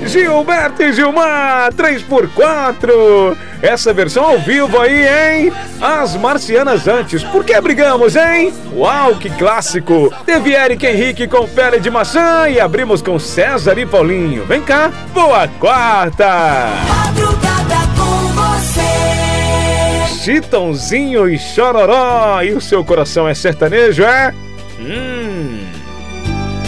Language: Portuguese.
Gilberto e Gilmar, 3x4. Essa versão ao vivo aí, hein? As Marcianas Antes, por que brigamos, hein? Uau, que clássico! Teve Eric Henrique com Pele de Maçã e abrimos com César e Paulinho. Vem cá, boa quarta! Madrugada com você. Chitãozinho e Chororó. E o seu coração é sertanejo, é?